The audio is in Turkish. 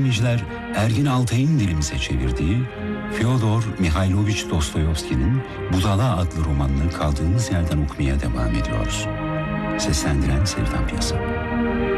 dinleyiciler, Ergin Altay'ın dilimize çevirdiği Fyodor Mihailovich Dostoyevski'nin Budala adlı romanını kaldığımız yerden okumaya devam ediyoruz. Seslendiren Sevdan Piyasa.